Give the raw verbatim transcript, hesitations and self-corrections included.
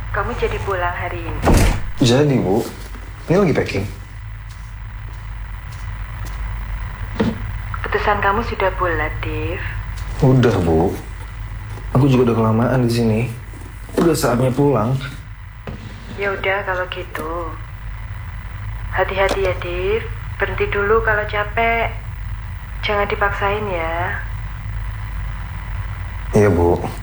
Kamu jadi pulang hari ini? Jadi, Bu. Ini lagi packing. Keputusan kamu sudah bulat, Dev. Udah, Bu. Aku juga udah kelamaan di sini. Udah saatnya pulang. Ya udah kalau gitu. Hati-hati ya, Dev. Berhenti dulu kalau capek. Jangan dipaksain ya. Iya, Bu.